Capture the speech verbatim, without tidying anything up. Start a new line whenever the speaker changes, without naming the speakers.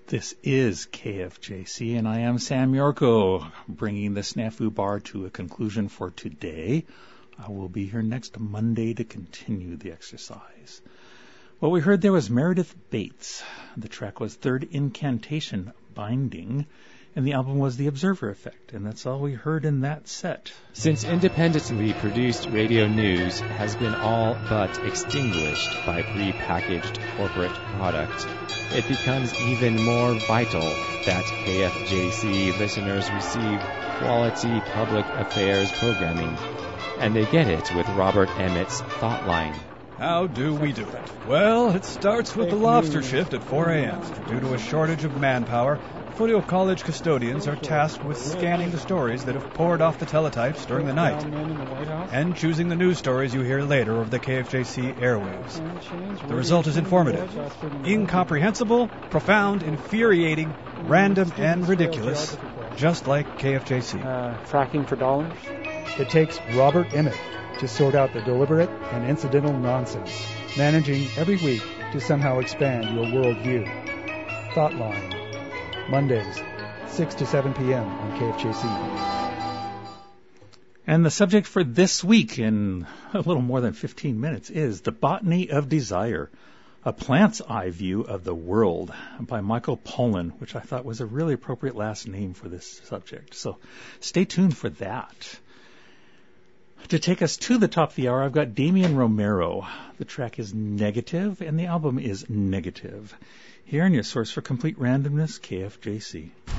This is K F J C, and I am Sam Yorko, bringing the Snafu Bar to a conclusion for today. I will be here next Monday to continue the exercise. What we heard there was Meredith Bates. The track was Third Incantation, Binding, and the album was The Observer Effect, and that's all we heard in that set.
Since independently produced radio news has been all but extinguished by pre-packaged corporate product, it becomes even more vital that K F J C listeners receive quality public affairs programming, and they get it with Robert Emmett's Thoughtline.
How do we do it? Well, it starts with the lobster shift at four a.m. Due to a shortage of manpower, Foothill College custodians are tasked with scanning the stories that have poured off the teletypes during the night and choosing the news stories you hear later over the K F J C airwaves. The result is informative, incomprehensible, profound, infuriating, random, and ridiculous, just like K F J C.
Uh, fracking for dollars?
It takes Robert Emmett to sort out the deliberate and incidental nonsense, managing every week to somehow expand your worldview. Thoughtline. Mondays, six to seven p.m. on K F J C.
And the subject for this week, in a little more than fifteen minutes, is The Botany of Desire, a plant's eye view of the world by Michael Pollan, which I thought was a really appropriate last name for this subject. So stay tuned for that. To take us to the top of the hour, I've got Damian Romero. The track is Negative, and the album is Negative. Here in your source for complete randomness, K F J C.